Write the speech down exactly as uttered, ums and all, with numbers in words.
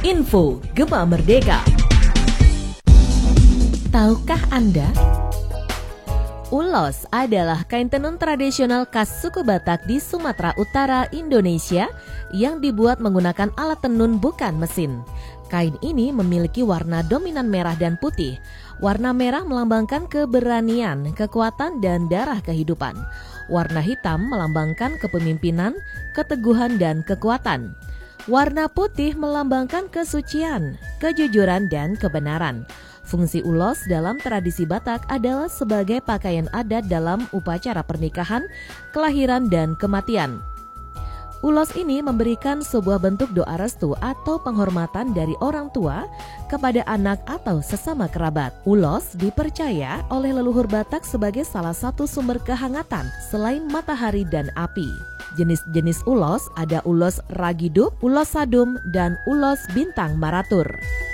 Info Gema Merdeka. Tahukah Anda? Ulos adalah kain tenun tradisional khas suku Batak di Sumatera Utara, Indonesia yang dibuat menggunakan alat tenun bukan mesin. Kain ini memiliki warna dominan merah dan putih. Warna merah melambangkan keberanian, kekuatan, dan darah kehidupan. Warna hitam melambangkan kepemimpinan, keteguhan, dan kekuatan. Warna putih melambangkan kesucian, kejujuran, dan kebenaran. Fungsi ulos dalam tradisi Batak adalah sebagai pakaian adat dalam upacara pernikahan, kelahiran, dan kematian. Ulos ini memberikan sebuah bentuk doa restu atau penghormatan dari orang tua kepada anak atau sesama kerabat. Ulos dipercaya oleh leluhur Batak sebagai salah satu sumber kehangatan selain matahari dan api. Jenis-jenis ulos ada ulos ragiduk, ulos sadum, dan ulos bintang maratur.